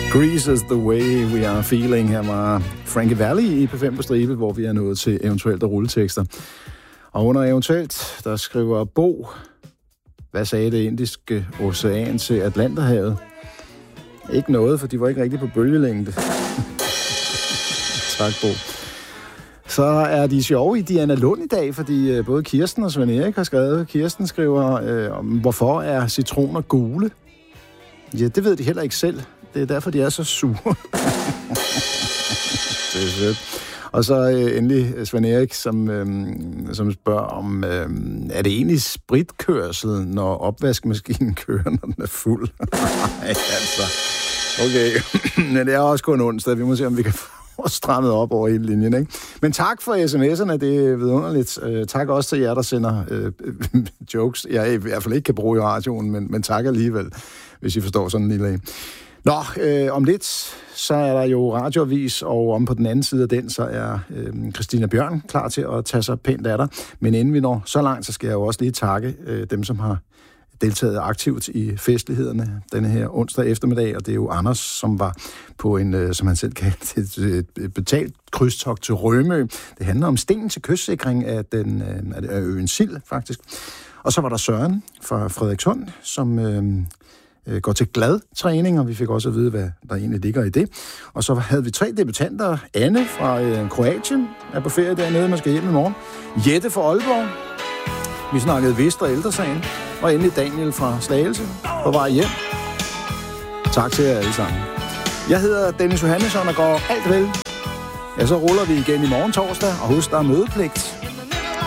Grease is the way we are feeling. Her var Frankie Valli i P5 på stribe, hvor vi er nået til eventuelt og rulletekster. Og under eventuelt, der skriver Bo, hvad sagde det indiske ocean til Atlanterhavet? Ikke noget, for de var ikke rigtig på bølgelængde. Tak, Bo. Så er de sjove i Diana Lund i dag, fordi både Kirsten og Svend Erik har skrevet. Kirsten skriver, hvorfor er citroner gule? Ja, det ved de heller ikke selv. Det er derfor, de er så sure. Det er sødt. Og så endelig Svend Erik, som spørger om, er det egentlig spritkørsel, når opvaskemaskinen kører, når den er fuld? Nej, altså. Okay, men det er også kun onsdag. Vi må se, om vi kan få strammet op over hele linjen, ikke? Men tak for sms'erne, det er vidunderligt. Tak også til jer, der sender jokes, jeg i hvert fald ikke kan bruge i radioen, men tak alligevel, hvis I forstår sådan en lille en. Nå, om lidt, så er der jo radioavis, og om på den anden side af den, så er Christina Bjørn klar til at tage sig pænt af dig. Men inden vi når så langt, så skal jeg jo også lige takke dem, som har deltaget aktivt i festlighederne denne her onsdag eftermiddag, og det er jo Anders, som var på en, som han selv kaldte, et betalt krydstogt til Rømø. Det handler om sten til kystsikring af øen Sild, faktisk. Og så var der Søren fra Frederikshund, som går til glad træning, og vi fik også at vide, hvad der egentlig ligger i det. Og så havde vi 3 debutanter. Anne fra Kroatien er på ferie dernede, man skal hjem i morgen. Jette fra Aalborg. Vi snakkede Vestre Ældresagen. Og endelig Daniel fra Slagelse på vej hjem. Tak til jer alle sammen. Jeg hedder Dennis Johannesson og går alt vel. Ja, så ruller vi igen i morgen torsdag, og husk, der er mødepligt.